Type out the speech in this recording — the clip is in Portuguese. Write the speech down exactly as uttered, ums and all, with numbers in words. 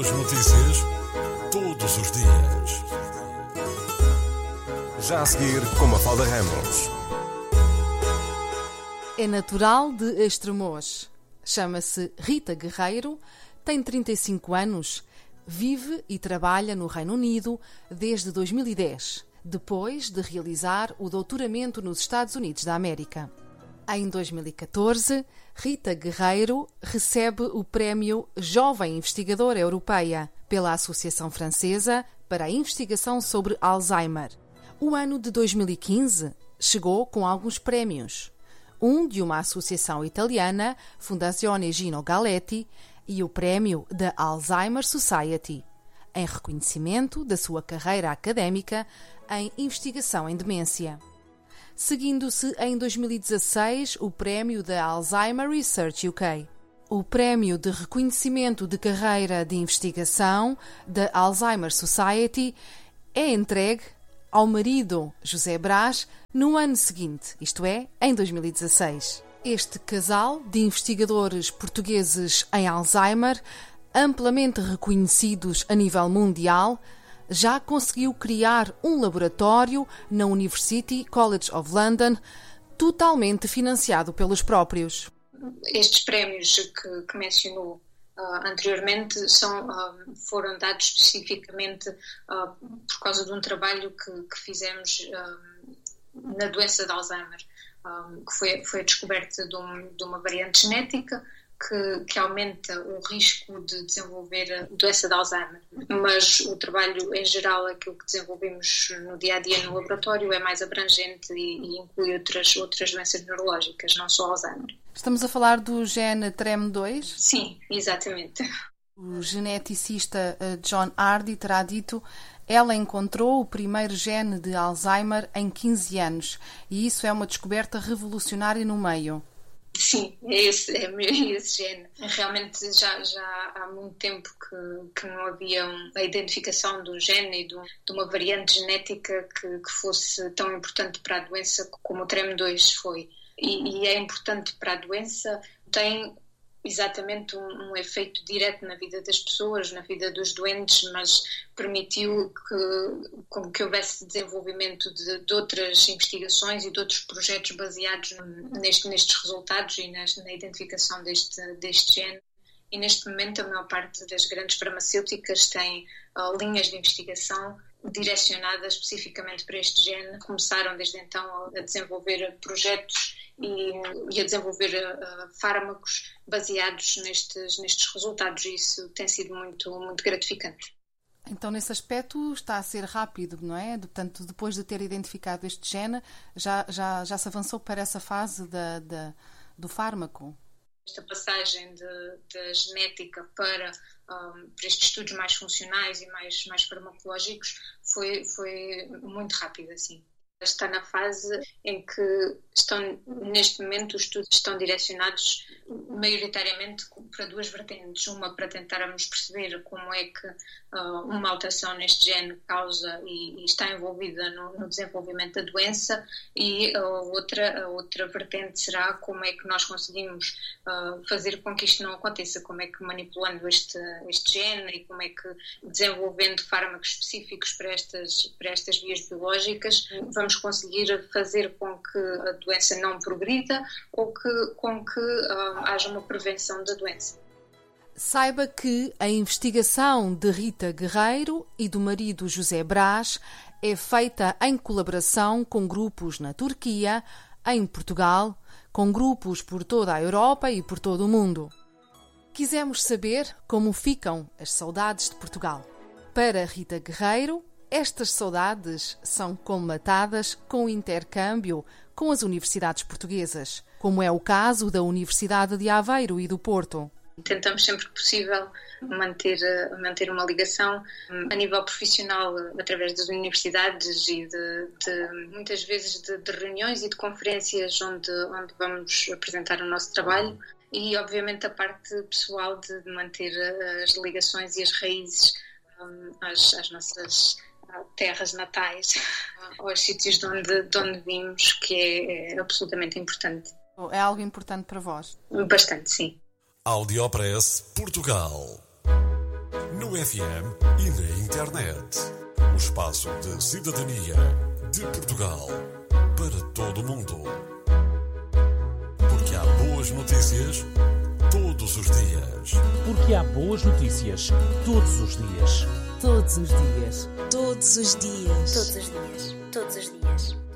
As notícias todos os dias. Já a seguir com Mafalda Ramos. É natural de Estremoz. Chama-se Rita Guerreiro, tem trinta e cinco anos, vive e trabalha no Reino Unido desde dois mil e dez, depois de realizar o doutoramento nos Estados Unidos da América. Em dois mil e catorze, Rita Guerreiro recebe o prémio Jovem Investigadora Europeia pela Associação Francesa para a Investigação sobre Alzheimer. O ano de dois mil e quinze chegou com alguns prémios. Um de uma associação italiana, Fondazione Gino Galletti, e o prémio da Alzheimer Society, em reconhecimento da sua carreira académica em investigação em demência. Seguindo-se em dois mil e dezasseis o prémio da Alzheimer Research U K. O prémio de reconhecimento de carreira de investigação da Alzheimer Society é entregue ao marido José Brás no ano seguinte, isto é, em dois mil e dezasseis. Este casal de investigadores portugueses em Alzheimer, amplamente reconhecidos a nível mundial, já conseguiu criar um laboratório na University College of London, totalmente financiado pelos próprios. Estes prémios que, que mencionou uh, anteriormente são, uh, foram dados especificamente uh, por causa de um trabalho que, que fizemos uh, na doença de Alzheimer, um, que foi, foi a descoberta de, um, de uma variante genética Que, que aumenta o risco de desenvolver a doença de Alzheimer. Mas o trabalho, em geral, aquilo que desenvolvemos no dia-a-dia no laboratório é mais abrangente e, e inclui outras, outras doenças neurológicas, não só Alzheimer. Estamos a falar do gene T R E M dois? Sim, exatamente. O geneticista John Hardy terá dito: ela encontrou o primeiro gene de Alzheimer em quinze anos e isso é uma descoberta revolucionária no meio. Sim, é esse, é esse gene. Realmente já, já há muito tempo que, que não havia a identificação do gene e de, de uma variante genética que, que fosse tão importante para a doença como o T R E M dois foi. E, e é importante para a doença, tem exatamente um, um efeito direto na vida das pessoas, na vida dos doentes, mas permitiu que, como que houvesse desenvolvimento de, de outras investigações e de outros projetos baseados neste, nestes resultados e nesta, na identificação deste, deste gene. E neste momento a maior parte das grandes farmacêuticas tem uh, linhas de investigação direcionadas especificamente para este gene. Começaram desde então a desenvolver projetos e, e a desenvolver uh, fármacos baseados nestes, nestes resultados, e isso tem sido muito, muito gratificante. Então, nesse aspecto, está a ser rápido, não é? Portanto, depois de ter identificado este gene, já, já, já se avançou para essa fase da, da, do fármaco? Esta passagem da genética para, um, para estes estudos mais funcionais e mais, mais farmacológicos foi, foi muito rápida, assim. Está na fase em que estão, neste momento, os estudos estão direcionados maioritariamente para duas vertentes. Uma para tentarmos perceber como é que uh, uma alteração neste gene causa e, e está envolvida no, no desenvolvimento da doença, e a outra, a outra vertente será como é que nós conseguimos uh, fazer com que isto não aconteça, como é que manipulando este, este gene e como é que desenvolvendo fármacos específicos para estas, para estas vias biológicas vamos conseguir fazer com que a doença não progrida ou que, com que uh, haja uma prevenção da doença. Saiba que a investigação de Rita Guerreiro e do marido José Brás é feita em colaboração com grupos na Turquia, em Portugal, com grupos por toda a Europa e por todo o mundo. Quisemos saber como ficam as saudades de Portugal. Para Rita Guerreiro, estas saudades são colmatadas com o intercâmbio com as universidades portuguesas, como é o caso da Universidade de Aveiro e do Porto. Tentamos sempre que possível manter, manter uma ligação a nível profissional através das universidades e de, de muitas vezes de, de reuniões e de conferências onde, onde vamos apresentar o nosso trabalho, e obviamente a parte pessoal de manter as ligações e as raízes às, às nossas terras natais, aos sítios de onde, de onde vimos, que é, é absolutamente importante. É algo importante para vós? Bastante, sim. Audiopress Portugal. no F M e na internet. O espaço de cidadania de Portugal para todo o mundo. Porque há boas notícias todos os dias. Porque há boas notícias todos os dias. Todos os dias. Todos os dias. Todos os dias. Todos os dias.